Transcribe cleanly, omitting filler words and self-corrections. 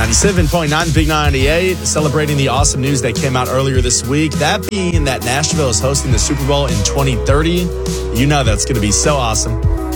97.9 Big 98, celebrating the awesome news that came out earlier this week. That being that Nashville is hosting the Super Bowl in 2030. You know that's going to be so awesome.